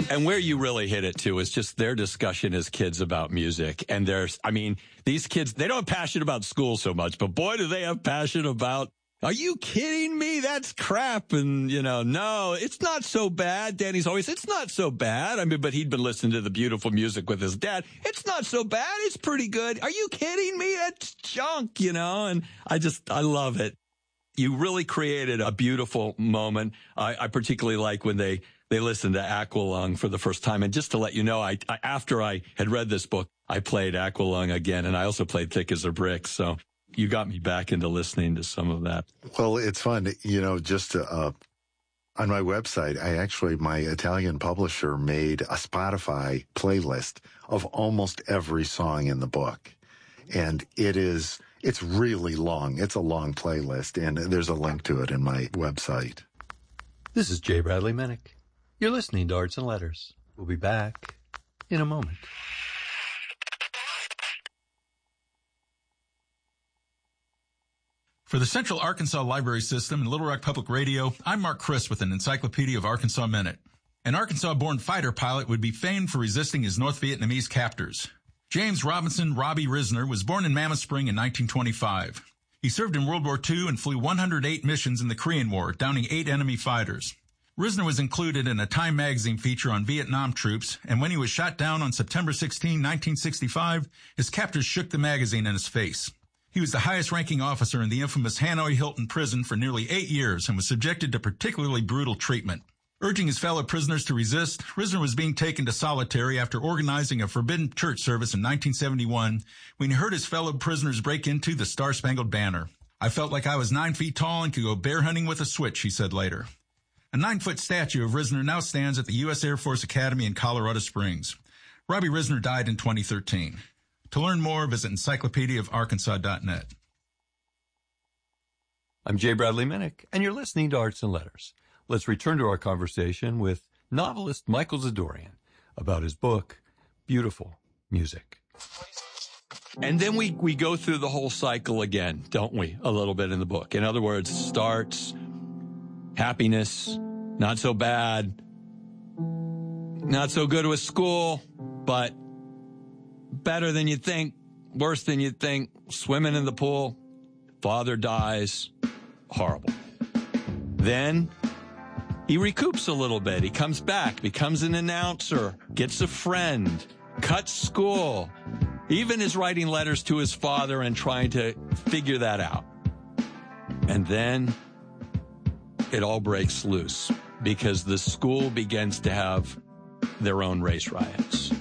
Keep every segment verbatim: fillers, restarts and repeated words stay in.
And where you really hit it, too, is just their discussion as kids about music. And there's, I mean, these kids, they don't have passion about school so much, but boy, do they have passion about, are you kidding me? That's crap. And, you know, no, it's not so bad. Danny's always, it's not so bad. I mean, but he'd been listening to the beautiful music with his dad. It's not so bad. It's pretty good. Are you kidding me? That's junk, you know? And I just, I love it. You really created a beautiful moment. I, I particularly like when they, they listened to Aqualung for the first time. And just to let you know, I, I after I had read this book, I played Aqualung again, and I also played Thick as a Brick. So you got me back into listening to some of that. Well, it's fun. You know, just uh, on my website, I actually, my Italian publisher made a Spotify playlist of almost every song in the book. And it is, it's really long. It's a long playlist, and there's a link to it in my website. This is J. Bradley Minnick. You're listening to Arts and Letters. We'll be back in a moment. For the Central Arkansas Library System and Little Rock Public Radio, I'm Mark Chris with an Encyclopedia of Arkansas Minute. An Arkansas-born fighter pilot would be famed for resisting his North Vietnamese captors. James Robinson Robbie Risner was born in Mammoth Spring in nineteen twenty-five. He served in World War Two and flew one hundred eight missions in the Korean War, downing eight enemy fighters. Risner was included in a Time magazine feature on Vietnam troops, and when he was shot down on September sixteenth, nineteen sixty-five, his captors shook the magazine in his face. He was the highest-ranking officer in the infamous Hanoi Hilton prison for nearly eight years and was subjected to particularly brutal treatment. Urging his fellow prisoners to resist, Risner was being taken to solitary after organizing a forbidden church service in nineteen seventy-one when he heard his fellow prisoners break into the Star-Spangled Banner. I felt like I was nine feet tall and could go bear hunting with a switch, he said later. A nine-foot statue of Risner now stands at the U S Air Force Academy in Colorado Springs. Robbie Risner died in twenty thirteen. To learn more, visit encyclopedia of arkansas dot net. I'm J. Bradley Minnick, and you're listening to Arts and Letters. Let's return to our conversation with novelist Michael Zadorian about his book, Beautiful Music. And then we, we go through the whole cycle again, don't we? A little bit in the book. In other words, starts, happiness, not so bad, not so good with school, but better than you think, worse than you think, swimming in the pool, father dies, horrible. Then he recoups a little bit. He comes back, becomes an announcer, gets a friend, cuts school, even is writing letters to his father and trying to figure that out. And then it all breaks loose because the school begins to have their own race riots.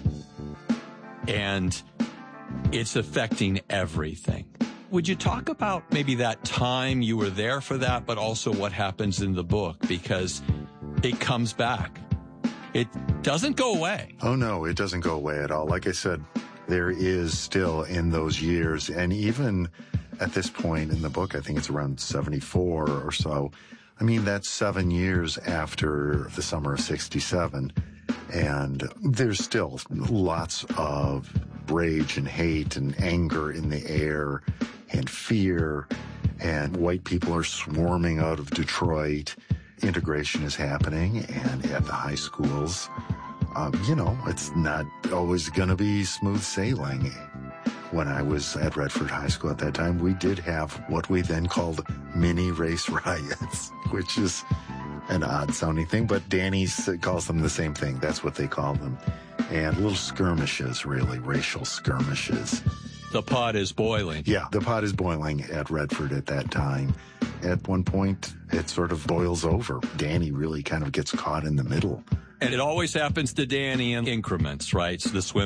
And it's affecting everything. Would you talk about maybe that time you were there for that, but also what happens in the book? Because it comes back. It doesn't go away. Oh, no, it doesn't go away at all. Like I said, there is still in those years, and even at this point in the book, I think it's around seventy-four or so. I mean, that's seven years after the summer of sixty-seven. And there's still lots of rage and hate and anger in the air and fear. And white people are swarming out of Detroit. Integration is happening. And at the high schools, um, you know, it's not always going to be smooth sailing. When I was at Redford High School at that time, we did have what we then called mini race riots, which is an odd-sounding thing, but Danny calls them the same thing. That's what they call them. And little skirmishes, really, racial skirmishes. The pot is boiling. Yeah, the pot is boiling at Redford at that time. At one point, it sort of boils over. Danny really kind of gets caught in the middle. And it always happens to Danny in increments, right? So the swim